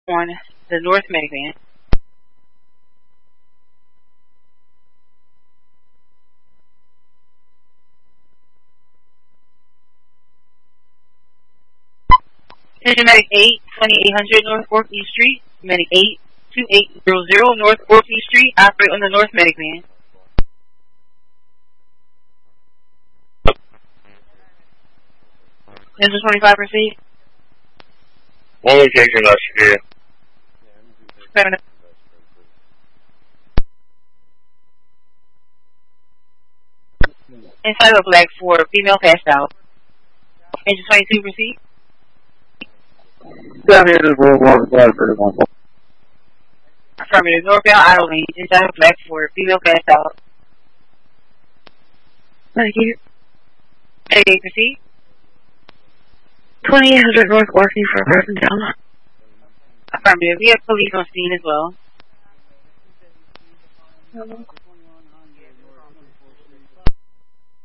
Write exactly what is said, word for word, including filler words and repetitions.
on the North Minivan. Attention Medic eight, twenty-eight hundred North Orpheus Street. Medic eight, twenty-eight hundred North Orpheus Street. Operate on the North Medic van. Engine twenty-five, proceed. Only taking us here. Inside of Black four, female passed out. Engine twenty-two, proceed. Down here is World War One. Affirmative, northbound idle lane, inside of Black four, female passed out. Medic eight. Medic eight, proceed. twenty-eight hundred North Orpheus for a person down. Affirmative, we have police on scene as well.